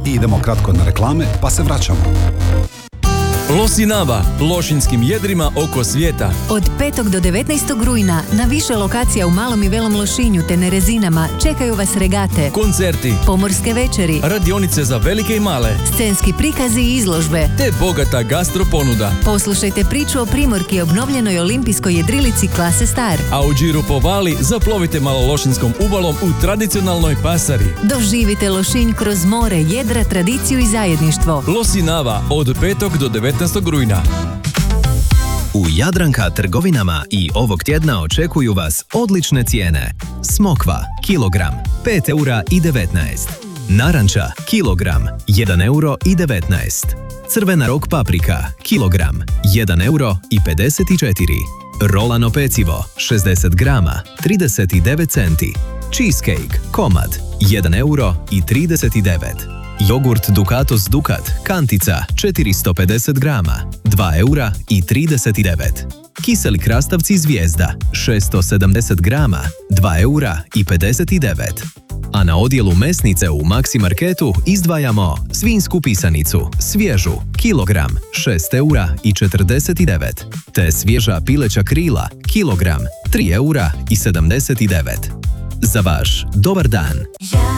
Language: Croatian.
I idemo kratko na reklame, pa se vraćamo. Losinava, lošinjskim jedrima oko svijeta. Od 5. do 19. rujna na više lokacija u Malom i Velom Lošinju te Nerezinama čekaju vas regate, Koncerti, pomorske večeri, radionice za velike i male, scenski prikazi i izložbe. te bogata gastro ponuda. Poslušajte priču o Primorki, obnovljenoj olimpijskoj jedrilici klase Star. A u Điru po Vali zaplovite malo lošinskom ubalom u tradicionalnoj pasari. Doživite Lošinj kroz more, jedra, tradiciju i zajedništvo. Losinava od 5. do 19. rujna. U Jadranka trgovinama i ovog tjedna očekuju vas odlične cijene. Smokva, kilogram, 5,19 €. Naranča, kilogram, 1,19 €. Crvena rok paprika, kilogram, 1,54 €. Rolano pecivo, 60 grama, 39 centi. Cheesecake, komad, 1,39 €. Jogurt Dukatos Dukat, kantica, 450 grama, 2,39 €. Kiseli krastavci Zvijezda, 670 grama, 2,59 €. A na odjelu mesnice u Maxi Marketu izdvajamo svinjsku pisanicu, svježu, kilogram, 6,49 €, te svježa pileća krila, kilogram, 3,79 €. Za vaš dobar dan.